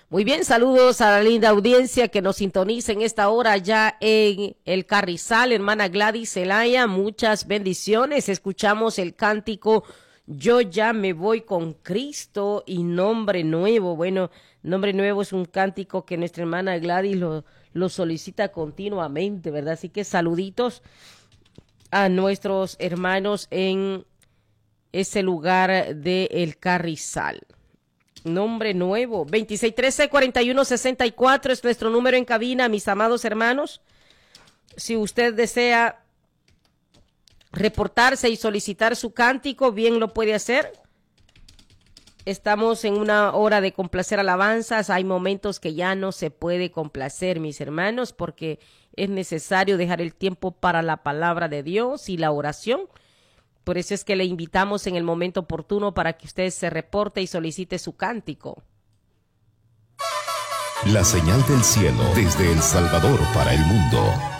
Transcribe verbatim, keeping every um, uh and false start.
Muy bien, saludos a la linda audiencia que nos sintoniza en esta hora ya en el Carrizal, hermana Gladys Zelaya, muchas bendiciones. Escuchamos el cántico Yo ya me voy con Cristo y Nombre Nuevo. Bueno, Nombre Nuevo es un cántico que nuestra hermana Gladys lo, lo solicita continuamente, ¿verdad? Así que saluditos a nuestros hermanos en ese lugar de El Carrizal. Nombre Nuevo, veintiséis trece, cuarenta y uno sesenta y cuatro es nuestro número en cabina, mis amados hermanos. Si usted desea reportarse y solicitar su cántico, bien lo puede hacer. Estamos en una hora de complacer alabanzas. Hay momentos que ya no se puede complacer, mis hermanos, porque es necesario dejar el tiempo para la palabra de Dios y la oración. Por eso es que le invitamos en el momento oportuno para que usted se reporte y solicite su cántico. La señal del cielo desde El Salvador para el mundo.